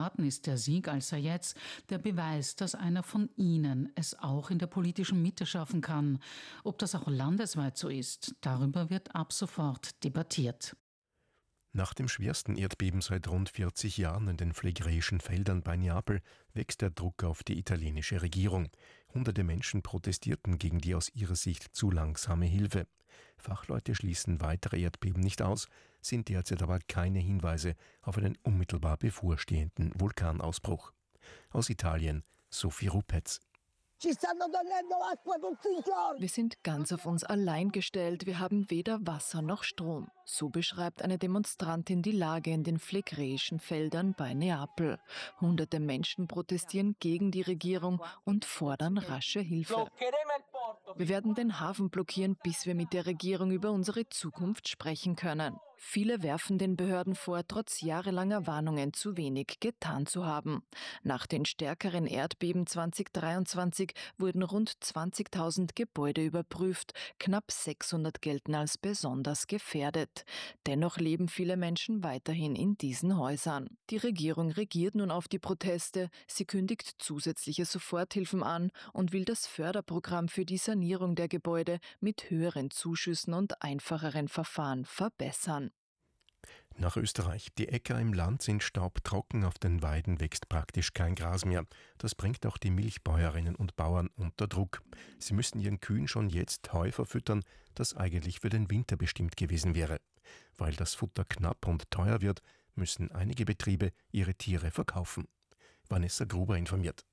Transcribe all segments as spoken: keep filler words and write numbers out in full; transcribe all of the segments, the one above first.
Ist der Sieg Al-Sayeds der Beweis, dass einer von ihnen es auch in der politischen Mitte schaffen kann. Ob das auch landesweit so ist, darüber wird ab sofort debattiert. Nach dem schwersten Erdbeben seit rund vierzig Jahren in den phlegräischen Feldern bei Neapel wächst der Druck auf die italienische Regierung. Hunderte Menschen protestierten gegen die aus ihrer Sicht zu langsame Hilfe. Fachleute schließen weitere Erdbeben nicht aus, sind derzeit aber keine Hinweise auf einen unmittelbar bevorstehenden Vulkanausbruch. Aus Italien, Sophie Rupetz. Wir sind ganz auf uns allein gestellt. Wir haben weder Wasser noch Strom. So beschreibt eine Demonstrantin die Lage in den phlegräischen Feldern bei Neapel. Hunderte Menschen protestieren gegen die Regierung und fordern rasche Hilfe. Wir werden den Hafen blockieren, bis wir mit der Regierung über unsere Zukunft sprechen können. Viele werfen den Behörden vor, trotz jahrelanger Warnungen zu wenig getan zu haben. Nach den stärkeren Erdbeben zwanzig dreiundzwanzig wurden rund zwanzigtausend Gebäude überprüft. Knapp sechshundert gelten als besonders gefährdet. Dennoch leben viele Menschen weiterhin in diesen Häusern. Die Regierung reagiert nun auf die Proteste. Sie kündigt zusätzliche Soforthilfen an und will das Förderprogramm für die Sanierung der Gebäude mit höheren Zuschüssen und einfacheren Verfahren verbessern. Nach Österreich. Die Äcker im Land sind staubtrocken, auf den Weiden wächst praktisch kein Gras mehr. Das bringt auch die Milchbäuerinnen und Bauern unter Druck. Sie müssen ihren Kühen schon jetzt Heu verfüttern, das eigentlich für den Winter bestimmt gewesen wäre. Weil das Futter knapp und teuer wird, müssen einige Betriebe ihre Tiere verkaufen. Vanessa Gruber informiert.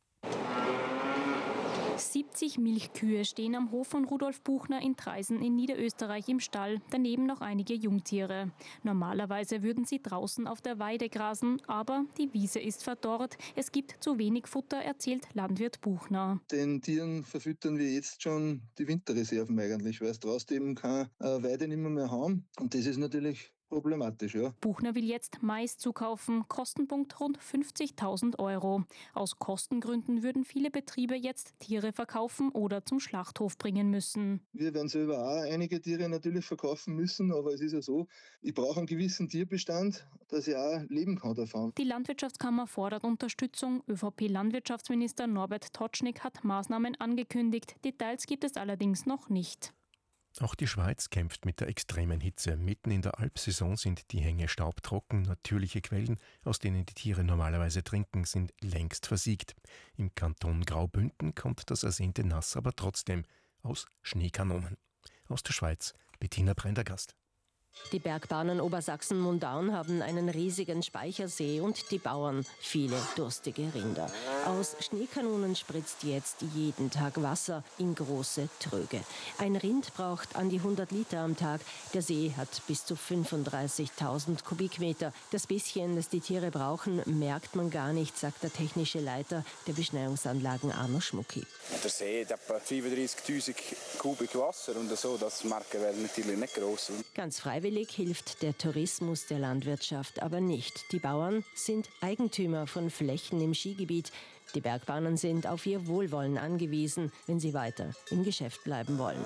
siebzig Milchkühe stehen am Hof von Rudolf Buchner in Traisen in Niederösterreich im Stall, daneben noch einige Jungtiere. Normalerweise würden sie draußen auf der Weide grasen, aber die Wiese ist verdorrt. Es gibt zu wenig Futter, erzählt Landwirt Buchner. Den Tieren verfüttern wir jetzt schon die Winterreserven eigentlich, weil es draußen eben keine Weide nicht mehr, mehr haben. Und das ist natürlich problematisch, ja. Buchner will jetzt Mais zukaufen, Kostenpunkt rund fünfzigtausend Euro. Aus Kostengründen würden viele Betriebe jetzt Tiere verkaufen oder zum Schlachthof bringen müssen. Wir werden selber auch einige Tiere natürlich verkaufen müssen, aber es ist ja so, ich brauche einen gewissen Tierbestand, dass ich auch leben kann davon. Die Landwirtschaftskammer fordert Unterstützung. ÖVP-Landwirtschaftsminister Norbert Totschnig hat Maßnahmen angekündigt. Details gibt es allerdings noch nicht. Auch die Schweiz kämpft mit der extremen Hitze. Mitten in der Alpsaison sind die Hänge staubtrocken. Natürliche Quellen, aus denen die Tiere normalerweise trinken, sind längst versiegt. Im Kanton Graubünden kommt das ersehnte Nass aber trotzdem aus Schneekanonen. Aus der Schweiz, Bettina Prendergast. Die Bergbahnen Obersachsen-Mundaun haben einen riesigen Speichersee und die Bauern viele durstige Rinder. Aus Schneekanonen spritzt jetzt jeden Tag Wasser in große Tröge. Ein Rind braucht an die hundert Liter am Tag. Der See hat bis zu fünfunddreißigtausend Kubikmeter. Das bisschen, das die Tiere brauchen, merkt man gar nicht, sagt der technische Leiter der Beschneiungsanlagen Arno Schmucki. Der See hat etwa fünfunddreißigtausend Kubik Wasser und so, das merken wir natürlich nicht gross. Ganz freiwillig hilft der Tourismus der Landwirtschaft aber nicht. Die Bauern sind Eigentümer von Flächen im Skigebiet. Die Bergbahnen sind auf ihr Wohlwollen angewiesen, wenn sie weiter im Geschäft bleiben wollen.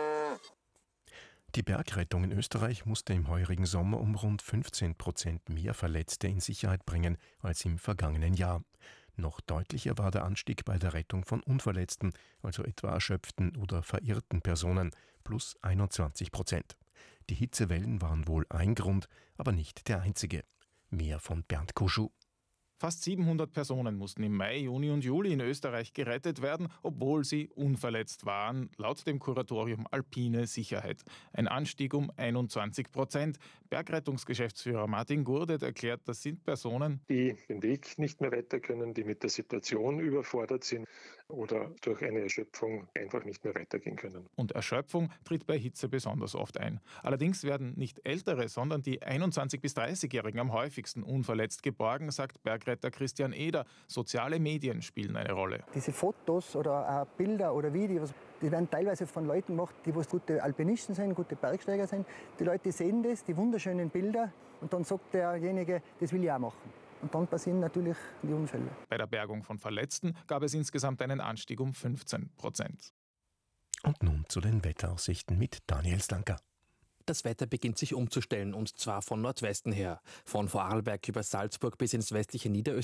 Die Bergrettung in Österreich musste im heurigen Sommer um rund fünfzehn Prozent mehr Verletzte in Sicherheit bringen als im vergangenen Jahr. Noch deutlicher war der Anstieg bei der Rettung von Unverletzten, also etwa erschöpften oder verirrten Personen, plus einundzwanzig Prozent. Die Hitzewellen waren wohl ein Grund, aber nicht der einzige. Mehr von Bernd Kuschu. Fast siebenhundert Personen mussten im Mai, Juni und Juli in Österreich gerettet werden, obwohl sie unverletzt waren, laut dem Kuratorium Alpine Sicherheit. Ein Anstieg um einundzwanzig Prozent. Bergrettungsgeschäftsführer Martin Gurdet erklärt, das sind Personen, die den Weg nicht mehr weiter können, die mit der Situation überfordert sind oder durch eine Erschöpfung einfach nicht mehr weitergehen können. Und Erschöpfung tritt bei Hitze besonders oft ein. Allerdings werden nicht Ältere, sondern die einundzwanzig- bis dreißigjährigen am häufigsten unverletzt geborgen, sagt Bergretter Christian Eder. Soziale Medien spielen eine Rolle. Diese Fotos oder auch Bilder oder Videos, die werden teilweise von Leuten gemacht, die gute Alpinisten sind, gute Bergsteiger sind. Die Leute sehen das, die wunderschönen Bilder, und dann sagt derjenige, das will ich auch machen. Und dann passieren natürlich die Unfälle. Bei der Bergung von Verletzten gab es insgesamt einen Anstieg um fünfzehn Prozent. Und nun zu den Wetteraussichten mit Daniel Stanker. Das Wetter beginnt sich umzustellen, und zwar von Nordwesten her. Von Vorarlberg über Salzburg bis ins westliche Niederösterreich